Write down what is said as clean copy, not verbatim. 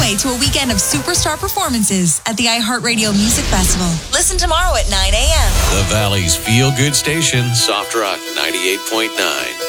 way to a weekend of superstar performances at the iHeartRadio Music Festival. Listen tomorrow at 9 a.m. The Valley's feel-good station, Soft Rock 98.9.